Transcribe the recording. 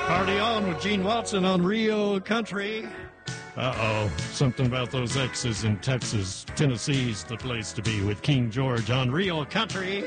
Party on with Gene Watson on Rio Country. Uh-oh, something about those X's in Texas. Tennessee's the place to be with King George on Rio Country.